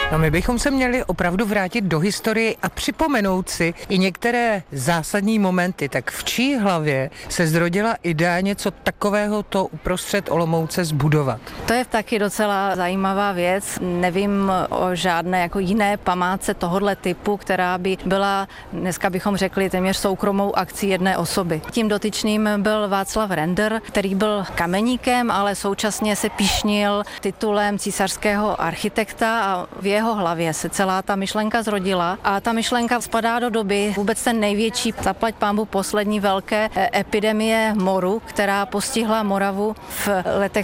No, my bychom se měli opravdu vrátit do historie a připomenout si i některé zásadní momenty. Tak v čí hlavě se zrodila idea něco takového to uprostřed Olomouce zbudovat? To je taky docela zajímavá věc. Nevím o žádné jako jiné památce tohohle typu, která by byla, dneska bychom řekli, téměř soukromou akcí jedné osoby. Tím dotyčným byl Václav Render, který byl kameníkem, ale současně se pyšnil titulem císařského architekta a v jeho hlavě se celá ta myšlenka zrodila. A ta myšlenka spadá do doby vůbec ten největší, zaplať pánbu, poslední velké epidemie moru, která postihla Moravu v letech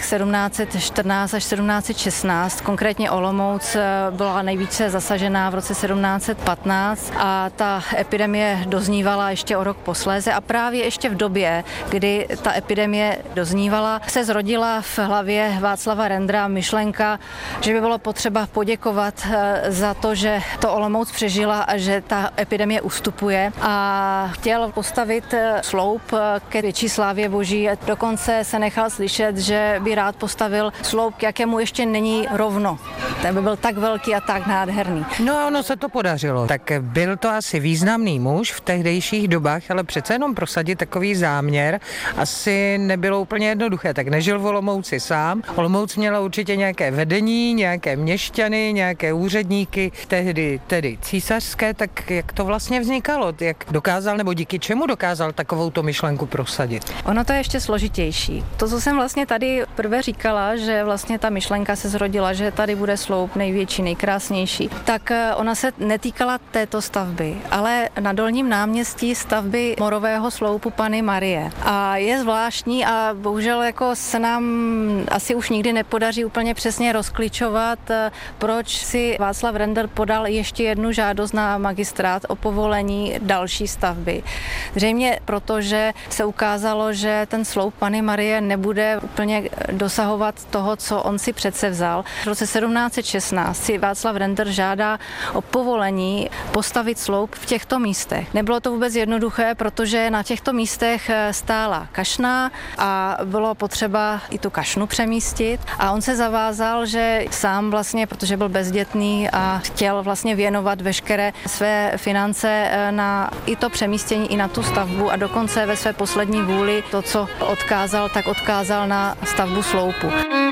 1714 až 1716. Konkrétně Olomouc byla nejvíce zasažená v roce 1715 a ta epidemie doznívala ještě o rok posléze a právě ještě v době, kdy ta epidemie doznívala, se zrodila v hlavě Václava Rendera myšlenka, že by bylo potřeba poděkovat za to, že to Olomouc přežila a že ta epidemie ustupuje a chtěl postavit sloup ke větší slávě boží. Dokonce se nechal slyšet, že by rád postavil sloup, k jakému ještě není rovno. Ten by byl tak velký a tak nádherný. No a ono se to podařilo. Tak byl to asi významný muž v tehdejších dobách, ale přece jenom prosadit takový záměr asi nebylo úplně jednoduché. Tak nežil v Olomouci sám. Olomouc měla určitě nějaké vedení, nějaké měšťany, nějaké úředníky, tehdy tedy císařské, tak jak to vlastně vznikalo? Jak dokázal, nebo díky čemu dokázal takovouto myšlenku prosadit? Ono to je ještě složitější. To, co jsem vlastně tady prvé říkala, že vlastně ta myšlenka se zrodila, že tady bude sloup největší, nejkrásnější, tak ona se netýkala této stavby, ale na Dolním náměstí stavby morového sloupu Panny Marie. A je zvláštní a bohužel jako se nám asi už nikdy nepodaří úplně přesně rozklíčovat, proč si Václav Render podal ještě jednu žádost na magistrát o povolení další stavby. Zřejmě protože se ukázalo, že ten sloup Panny Marie nebude úplně dosahovat toho, co on si předsevzal. V roce 1716 si Václav Render žádá o povolení postavit sloup v těchto místech. Nebylo to vůbec jednoduché, protože na těchto místech stála kašna a bylo potřeba i tu kašnu přemístit a on se zavázal, že sám vlastně, protože byl bezdětný a chtěl vlastně věnovat veškeré své finance na i to přemístění, i na tu stavbu a dokonce ve své poslední vůli to, co odkázal, tak odkázal na stavbu sloupu.